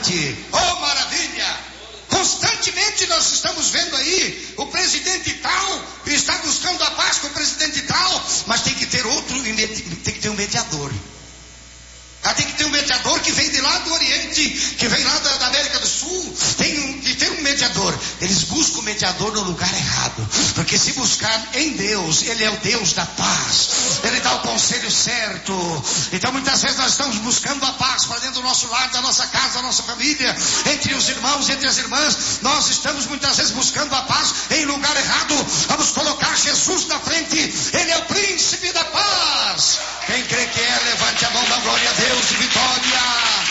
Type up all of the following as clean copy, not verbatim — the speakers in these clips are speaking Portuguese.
forte. Oh, maravilha! Constantemente nós estamos vendo aí o presidente tal está buscando a paz com o presidente tal, mas tem que ter tem que ter um mediador. Tem que ter um mediador que vem de lá do Oriente, que vem lá da América do Sul. Tem que ter um mediador. Eles buscam o mediador no lugar errado, porque se buscar em Deus, Ele é o Deus da paz, Ele dá o conselho certo. Então muitas vezes nós estamos buscando a paz para dentro do nosso lar, da nossa casa, da nossa família, entre os irmãos, entre as irmãs. Nós estamos muitas vezes buscando a paz em lugar errado. Vamos colocar Jesus na frente. Ele é o príncipe da paz. Quem crê que é, levante a mão, dá glória a Deus e vitória.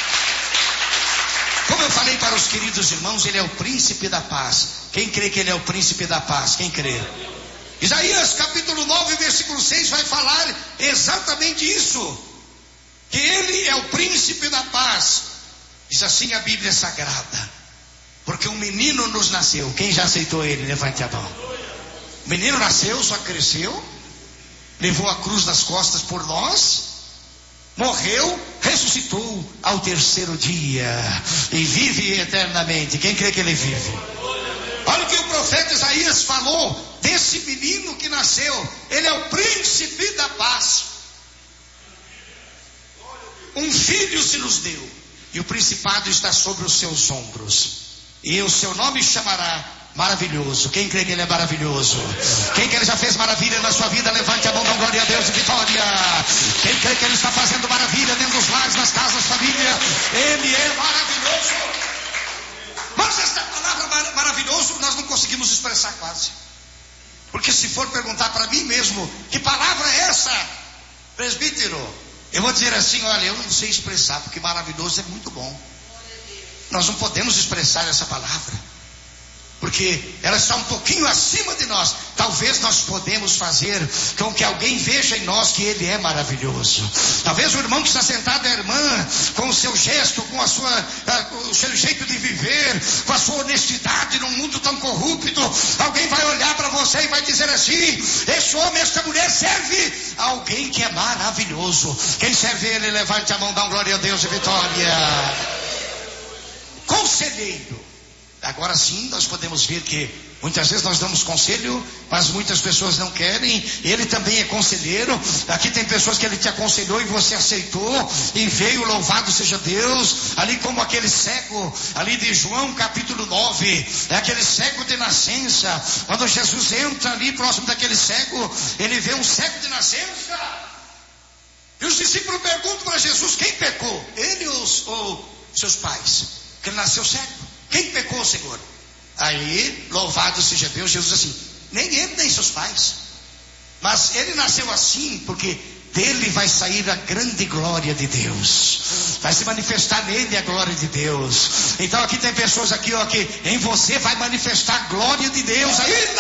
Como eu falei para os queridos irmãos, Ele é o príncipe da paz. Quem crê que Ele é o príncipe da paz? Quem crê? Isaías capítulo 9, versículo 6 vai falar exatamente isso, que Ele é o príncipe da paz. Diz assim a Bíblia Sagrada: porque um menino nos nasceu. Quem já aceitou Ele? Levante a mão. O menino nasceu, só cresceu, levou a cruz nas costas por nós, morreu, ressuscitou ao terceiro dia e vive eternamente. Quem crê que Ele vive? Olha o que o profeta Isaías falou desse menino que nasceu. Ele é o príncipe da paz. Um filho se nos deu, e o principado está sobre os seus ombros, e o seu nome chamará Maravilhoso. Quem crê que Ele é maravilhoso? Quem que Ele já fez maravilha na sua vida? Levante a mão, dá glória a Deus e vitória. Quem crê que Ele está fazendo maravilha dentro dos lares, nas casas, família? Ele é maravilhoso. Mas esta palavra maravilhoso nós não conseguimos expressar quase. Porque se for perguntar para mim mesmo, que palavra é essa, presbítero? Eu vou dizer assim: olha, eu não sei expressar, porque maravilhoso é muito bom. Nós não podemos expressar essa palavra, porque ela está um pouquinho acima de nós. Talvez nós podemos fazer com que alguém veja em nós que Ele é maravilhoso. Talvez o irmão que está sentado, a irmã, com o seu gesto, com o seu jeito de viver, com a sua honestidade num mundo tão corrupto, alguém vai olhar para você e vai dizer assim: esse homem, esta mulher serve a alguém que é maravilhoso. Quem serve Ele, levante a mão, dá glória a Deus e vitória. Conselheiro. Agora sim nós podemos ver que muitas vezes nós damos conselho, mas muitas pessoas não querem. Ele também é conselheiro. Aqui tem pessoas que Ele te aconselhou e você aceitou e veio, louvado seja Deus. Ali como aquele cego ali de João capítulo 9, é aquele cego de nascença. Quando Jesus entra ali próximo daquele cego, ele vê um cego de nascença, e os discípulos perguntam para Jesus: quem pecou? Ele ou seus pais? Que ele nasceu cego. Quem pecou, Senhor? Aí, louvado seja Deus, Jesus assim: nem ele, nem seus pais. Mas ele nasceu assim porque dele vai sair a grande glória de Deus. Vai se manifestar nele a glória de Deus. Então aqui tem pessoas aqui, ó, que em você vai manifestar a glória de Deus ainda.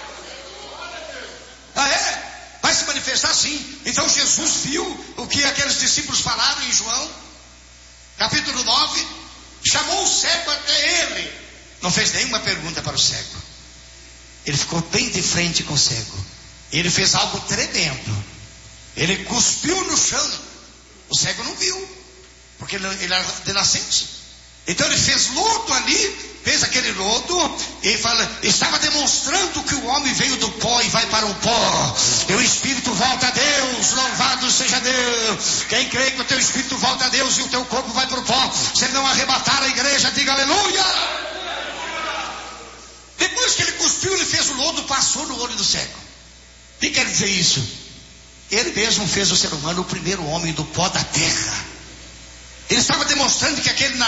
Vai se manifestar sim. Então Jesus viu o que aqueles discípulos falaram em João capítulo 9, chamou o cego até ele. Não fez nenhuma pergunta para o cego. Ele ficou bem de frente com o cego. Ele fez algo tremendo. Ele cuspiu no chão. O cego não viu, porque ele era de nascença. Então ele fez lodo ali, fez aquele lodo e estava demonstrando que o homem veio do pó e vai para o pó. E o espírito volta a Deus, louvado seja Deus. Quem crê que o teu espírito volta a Deus e o teu corpo vai para o pó, se ele não arrebatar a igreja, diga aleluia. Depois que ele cuspiu, ele fez o lodo, passou no olho do cego. O que quer dizer isso? Ele mesmo fez o ser humano o primeiro homem do pó da terra. Ele estava demonstrando que aquele